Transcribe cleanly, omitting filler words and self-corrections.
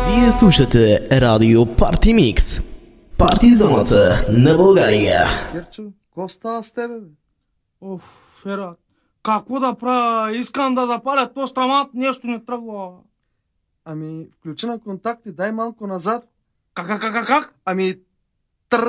Вие слушате Радио Парти Микс. Партизоната на България. Герчо, какво става с тебе, бе? Оф, Фера, какво да правя? Искам да запаля то страмат, нещо не тръгва. Ами, включи на контакти, дай малко назад. Как? Ами,